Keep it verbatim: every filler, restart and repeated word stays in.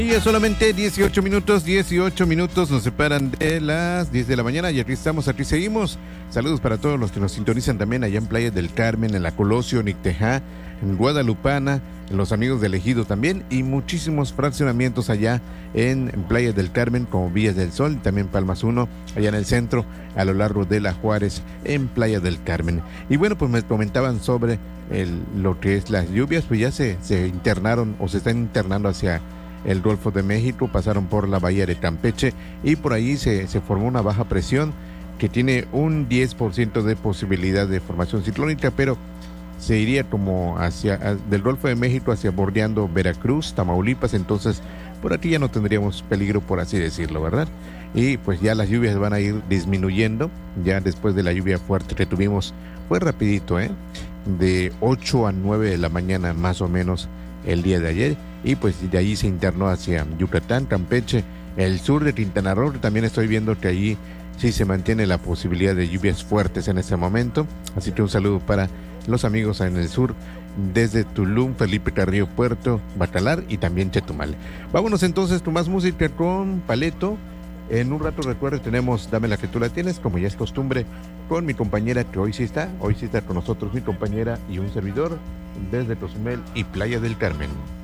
Y ya solamente dieciocho minutos, dieciocho minutos nos separan de las diez de la mañana y aquí estamos, aquí seguimos. Saludos para todos los que nos sintonizan también allá en Playa del Carmen, en La Colosio, Nictejá, en Guadalupana, en los amigos del Ejido también y muchísimos fraccionamientos allá en, en Playa del Carmen como Villas del Sol, también Palmas uno, allá en el centro, a lo largo de La Juárez, en Playa del Carmen. Y bueno, pues me comentaban sobre el, lo que es las lluvias, pues ya se, se internaron o se están internando hacia el Golfo de México, pasaron por la bahía de Campeche y por ahí se, se formó una baja presión que tiene un diez por ciento de posibilidad de formación ciclónica, pero se iría como hacia del Golfo de México hacia bordeando Veracruz, Tamaulipas, entonces por aquí ya no tendríamos peligro, por así decirlo, ¿verdad? Y pues ya las lluvias van a ir disminuyendo, ya después de la lluvia fuerte que tuvimos, fue rapidito, ¿eh? De ocho a nueve de la mañana más o menos el día de ayer, y pues de allí se internó hacia Yucatán, Campeche, el sur de Quintana Roo. También estoy viendo que allí sí se mantiene la posibilidad de lluvias fuertes en este momento, así que un saludo para los amigos en el sur, desde Tulum, Felipe Carrillo Puerto, Bacalar y también Chetumal. Vámonos entonces con más música con Paleto. En un rato, recuerda, tenemos Dame la que tú la tienes, como ya es costumbre, con mi compañera que hoy sí está, hoy sí está con nosotros mi compañera y un servidor desde Cozumel y Playa del Carmen.